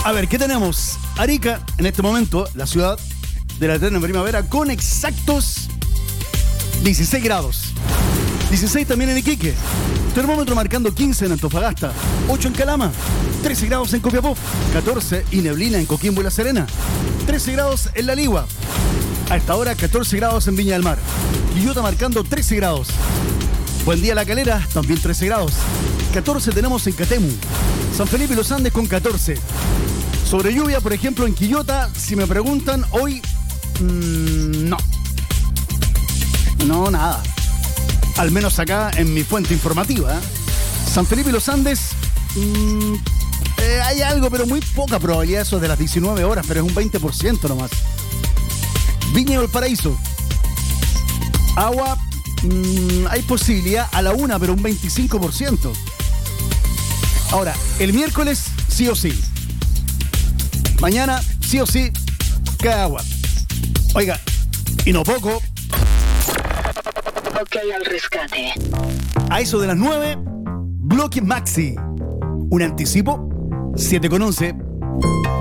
A ver, ¿qué tenemos? Arica, en este momento, la ciudad de la eterna primavera, con exactos 16 grados. 16 también en Iquique. Termómetro marcando 15 en Antofagasta, 8 en Calama, 13 grados en Copiapó, 14 y neblina en Coquimbo y La Serena, 13 grados en La Ligua. A esta hora 14 grados en Viña del Mar. Quillota marcando 13 grados. Buen día La Calera, también 13 grados. 14 tenemos en Catemu. San Felipe y Los Andes con 14. Sobre lluvia, por ejemplo, en Quillota, si me preguntan, hoy no. No, nada. Al menos acá en mi fuente informativa. San Felipe y Los Andes, hay algo, pero muy poca probabilidad, eso de las 19 horas, pero es un 20% nomás. Viña y Valparaíso. Agua, hay posibilidad a la 1, pero un 25%. Ahora, el miércoles, sí o sí. Mañana, sí o sí, cae agua. Oiga, y no poco. Ok al rescate. A eso de las 9, bloque maxi. Un anticipo, 7:11.